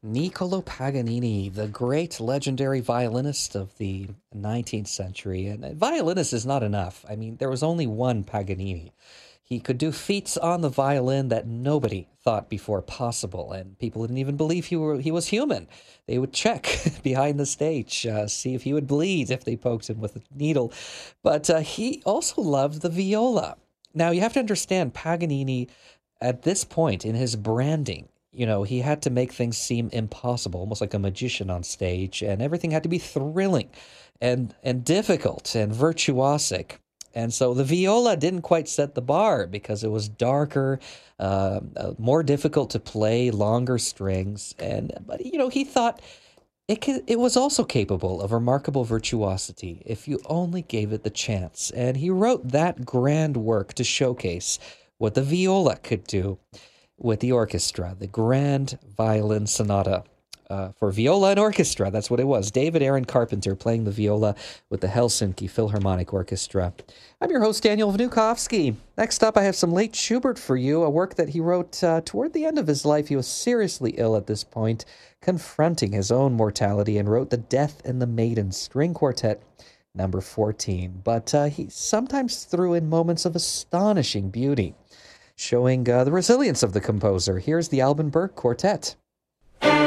Niccolo Paganini, the great legendary violinist of the 19th century. And violinist is not enough. I mean, there was only one Paganini. He could do feats on the violin that nobody thought before possible, and people didn't even believe he was human. They would check behind the stage, see if he would bleed if they poked him with a needle. But he also loved the viola. Now, you have to understand, Paganini, at this point in his branding, he had to make things seem impossible, almost like a magician on stage, and everything had to be thrilling and difficult and virtuosic. And so the viola didn't quite set the bar because it was darker, more difficult to play, longer strings, but he thought it was also capable of remarkable virtuosity if you only gave it the chance. And he wrote that grand work to showcase what the viola could do with the orchestra, the Grand Violin Sonata for viola and orchestra. That's what it was. David Aaron Carpenter playing the viola with the Helsinki Philharmonic Orchestra. I'm your host, Daniel Vnukovsky. Next up, I have some late Schubert for you, a work that he wrote toward the end of his life. He was seriously ill at this point, confronting his own mortality, and wrote the Death and the Maiden String Quartet, number 14. But he sometimes threw in moments of astonishing beauty, showing the resilience of the composer. Here's the Alban Berg Quartet.